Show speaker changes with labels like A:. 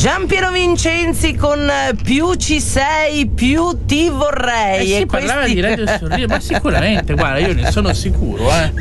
A: Giampiero Vincenzi con Più ci sei, più ti vorrei.
B: Si parlava di Radio Sorride, ma sicuramente, guarda, io ne sono sicuro.